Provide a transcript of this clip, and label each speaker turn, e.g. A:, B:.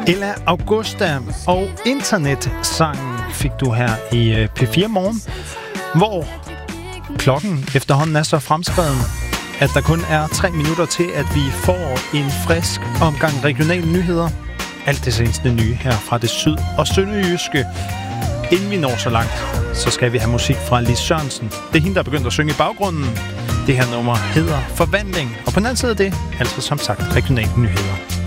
A: Ella Augusta og internetsangen fik du her i P4 Morgen, hvor klokken efterhånden er så fremskreden, at der kun er 3 minutter til, at vi får en frisk omgang regionale nyheder. Alt det seneste nye her fra det syd- og sønderjyske. Inden vi når så langt, så skal vi have musik fra Lis Sørensen. Det er hende, der er begyndt at synge i baggrunden. Det her nummer hedder Forvandling, og på den anden side af det, altså som sagt regionale nyheder.